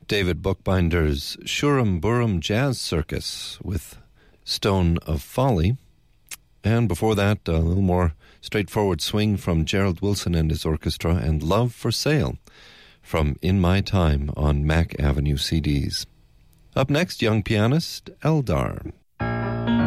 David Bookbinder's Shurram Burram Jazz Circus with Stone of Folly. And before that, a little more straightforward swing from Gerald Wilson and his orchestra, and Love for Sale from In My Time on Mack Avenue CDs. Up next, young pianist Eldar.